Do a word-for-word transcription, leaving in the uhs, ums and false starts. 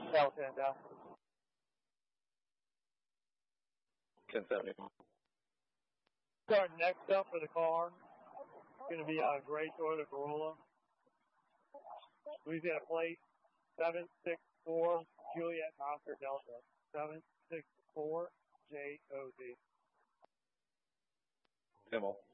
Delta, Delta. ten seventy. Starting next up for the car, it's going to be a gray Toyota Corolla. Louisiana plate, seven six four Juliet Oscar Delta, seven six four J O D. Himmel.